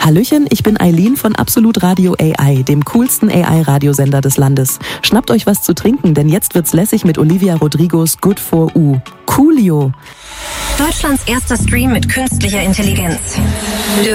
Hallöchen, ich bin Eileen von Absolut Radio AI, dem coolsten AI-Radiosender des Landes. Schnappt euch was zu trinken, denn jetzt wird's lässig mit Olivia Rodrigos Good for U. Coolio. Deutschlands erster Stream mit künstlicher Intelligenz.